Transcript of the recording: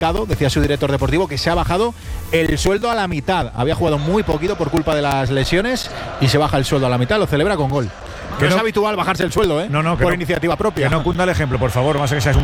decía su director deportivo, que se ha bajado el sueldo a la mitad. Había jugado muy poquito por culpa de las lesiones y se baja el sueldo a la mitad, lo celebra con gol. Que no es habitual bajarse el sueldo, No, por iniciativa propia. Que no cunda el ejemplo, por favor, más que seas un